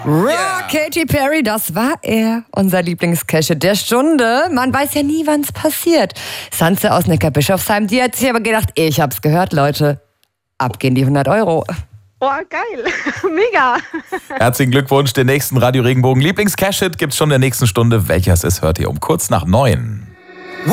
Katy Perry, das war er. Unser Lieblingscache der Stunde. Man weiß ja nie, wann es passiert. Sanze aus Neckarbischofsheim, die hat sich aber gedacht, ich hab's gehört, Leute. Ab gehen die 100 Euro. Oh, geil. Mega. Herzlichen Glückwunsch. Den nächsten Radio Regenbogen Lieblingscache gibt's schon in der nächsten Stunde. Welcher es ist, hört ihr um kurz nach 9.